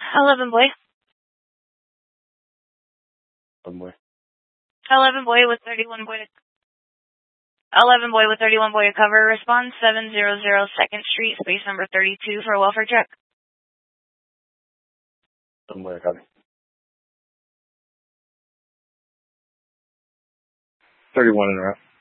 11 boy. 11 boy with 31 boy to 11 boy with 31 boy to cover. Respond 700 2nd Street, space number 32 for a welfare check. 11 boy, copy. 31 in a row.